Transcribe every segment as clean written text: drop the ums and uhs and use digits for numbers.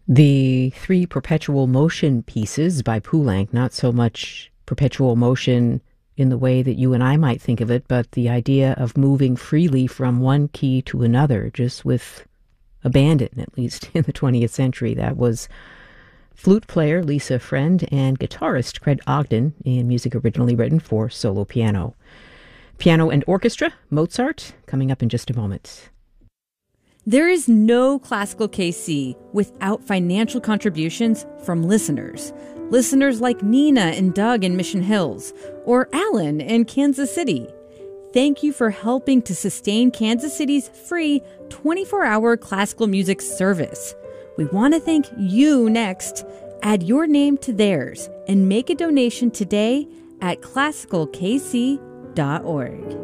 The three perpetual motion pieces by Poulenc, not so much perpetual motion in the way that you and I might think of it, but the idea of moving freely from one key to another, just with abandon, at least in the 20th century. That was flute player Lisa Friend and guitarist Craig Ogden in music originally written for solo piano. Piano and orchestra, Mozart, coming up in just a moment. There is no Classical KC without financial contributions from listeners. Listeners like Nina and Doug in Mission Hills, or Alan in Kansas City. Thank you for helping to sustain Kansas City's free 24-hour classical music service. We want to thank you next. Add your name to theirs and make a donation today at classicalkc.org.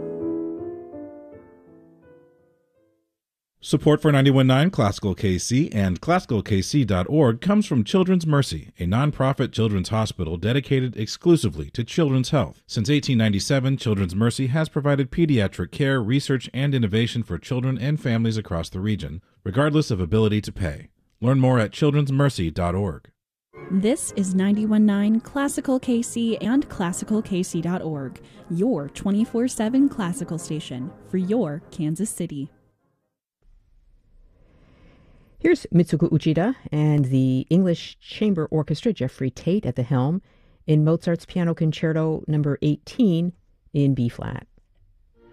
Support for 91.9 Classical KC and classicalkc.org comes from Children's Mercy, a nonprofit children's hospital dedicated exclusively to children's health. Since 1897, Children's Mercy has provided pediatric care, research, and innovation for children and families across the region, regardless of ability to pay. Learn more at childrensmercy.org. This is 91.9 Classical KC and classicalkc.org, your 24/7 classical station for your Kansas City. Here's Mitsuko Uchida and the English Chamber Orchestra, Jeffrey Tate at the helm, in Mozart's Piano Concerto No. 18 in B-flat.